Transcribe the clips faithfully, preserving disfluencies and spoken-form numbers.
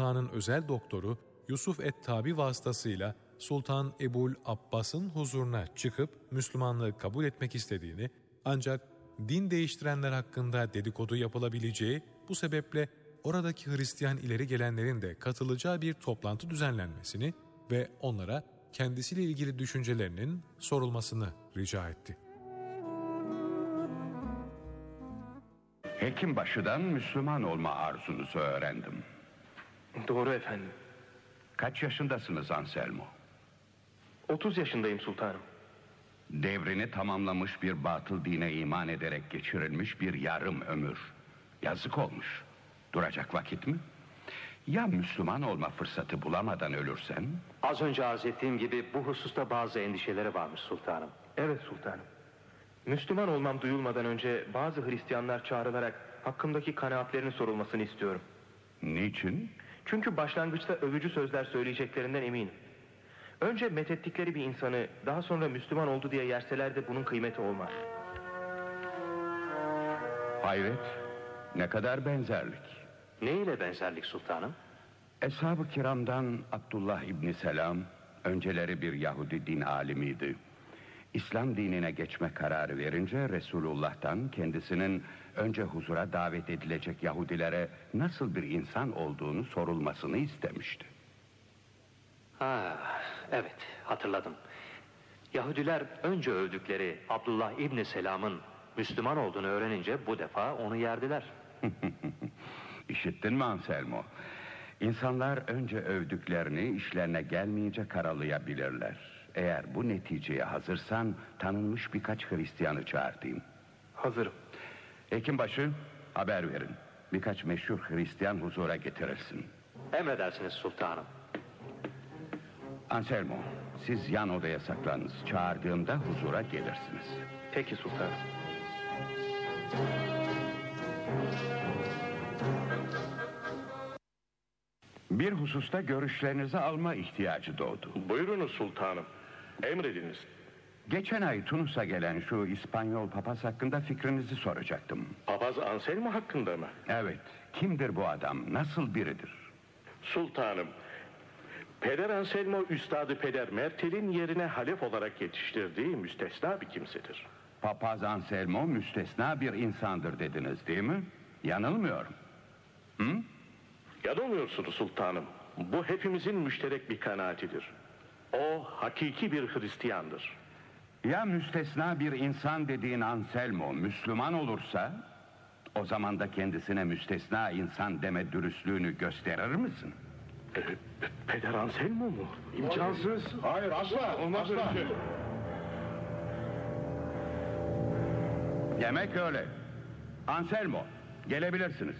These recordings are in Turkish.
sultanın özel doktoru Yusuf et-Tabi vasıtasıyla Sultan Ebul Abbas'ın huzuruna çıkıp Müslümanlığı kabul etmek istediğini, ancak din değiştirenler hakkında dedikodu yapılabileceği, bu sebeple oradaki Hristiyan ileri gelenlerin de katılacağı bir toplantı düzenlenmesini ve onlara kendisiyle ilgili düşüncelerinin sorulmasını rica etti. Hekimbaşı'dan Müslüman olma arzunuzu öğrendim. Doğru efendim. Kaç yaşındasınız Anselmo? otuz yaşındayım sultanım. Devrini tamamlamış bir batıl dine iman ederek geçirilmiş bir yarım ömür. Yazık olmuş. Duracak vakit mi? Ya Müslüman olma fırsatı bulamadan ölürsen? Az önce arz ettiğim gibi bu hususta bazı endişeleri varmış sultanım. Evet sultanım. Müslüman olmam duyulmadan önce bazı Hristiyanlar çağrılarak hakkımdaki kanaatlerinin sorulmasını istiyorum. Niçin? Çünkü başlangıçta övücü sözler söyleyeceklerinden eminim. Önce methettikleri bir insanı daha sonra Müslüman oldu diye yerseler de bunun kıymeti olmaz. Hayret, ne kadar benzerlik. Ne ile benzerlik sultanım? Eshab-ı kiramdan Abdullah İbni Selam önceleri bir Yahudi din alimiydi. İslam dinine geçme kararı verince Resulullah'tan kendisinin önce huzura davet edilecek Yahudilere nasıl bir insan olduğunu sorulmasını istemişti. Ha, evet, hatırladım. Yahudiler önce övdükleri Abdullah İbni Selam'ın Müslüman olduğunu öğrenince bu defa onu yerdiler. İşittin mi Anselmo? İnsanlar önce övdüklerini işlerine gelmeyince karalayabilirler. Eğer bu neticeye hazırsan tanınmış birkaç Hristiyanı çağırtayım. Hazırım. Hekimbaşı, haber verin. Birkaç meşhur Hristiyan huzura getirilsin. Emredersiniz sultanım. Anselmo, siz yan odaya saklanınız. Çağırdığımda huzura gelirsiniz. Peki sultanım. Bir hususta görüşlerinizi alma ihtiyacı doğdu. Buyurunuz sultanım. Emrediniz. Geçen ay Tunus'a gelen şu İspanyol papaz hakkında fikrinizi soracaktım. Papaz Anselmo hakkında mı? Evet. Kimdir bu adam? Nasıl biridir? Sultanım, Peder Anselmo Üstadı Peder Mertel'in yerine halef olarak yetiştirdiği müstesna bir kimsedir. Papaz Anselmo müstesna bir insandır dediniz değil mi? Yanılmıyorum. Hı? Yanılmıyorsunuz sultanım. Bu hepimizin müşterek bir kanaatidir. O hakiki bir Hristiyandır. Ya müstesna bir insan dediğin Anselmo Müslüman olursa, o zaman da kendisine müstesna insan deme dürüstlüğünü gösterir misin? E, Peder Anselmo mu? İmkansız. Hayır asla. Olmaz asla. Şey. Demek öyle. Anselmo, gelebilirsiniz.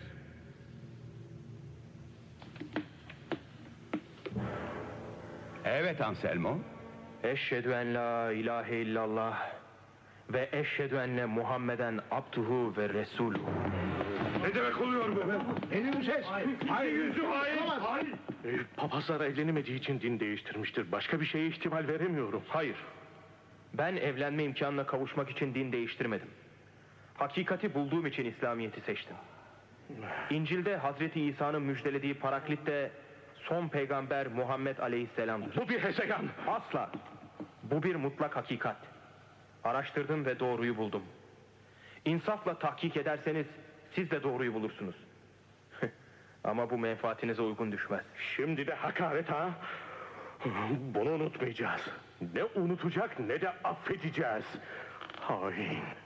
Evet Anselmo. Eşhedü en la ilahe illallah ve eşhedü enne Muhammeden abduhu ve resuluhu. Ne demek oluyor bu? Benim ses. Hayır yüzü hayır. Hayır. E, papazlar evlenemediği için din değiştirmiştir. Başka bir şeye ihtimal veremiyorum. Hayır. Ben evlenme imkanına kavuşmak için din değiştirmedim. Hakikati bulduğum için İslamiyet'i seçtim. İncil'de Hazreti İsa'nın müjdelediği Paraklit de son peygamber Muhammed Aleyhisselam'dır. Bu bir hezeyan. Asla. Bu bir mutlak hakikat. Araştırdım ve doğruyu buldum. İnsafla tahkik ederseniz siz de doğruyu bulursunuz. Ama bu menfaatinize uygun düşmez. Şimdi de hakaret ha? Bunu unutmayacağız. Ne unutacak ne de affedeceğiz. Hain.